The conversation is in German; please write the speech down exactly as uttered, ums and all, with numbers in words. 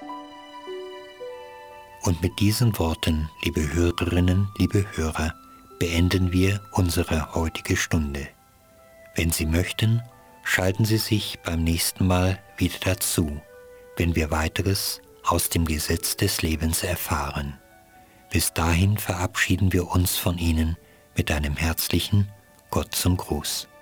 Und mit diesen Worten, liebe Hörerinnen, liebe Hörer, beenden wir unsere heutige Stunde. Wenn Sie möchten, schalten Sie sich beim nächsten Mal wieder dazu, wenn wir weiteres aus dem Gesetz des Lebens erfahren. Bis dahin verabschieden wir uns von Ihnen mit einem herzlichen Gott zum Gruß.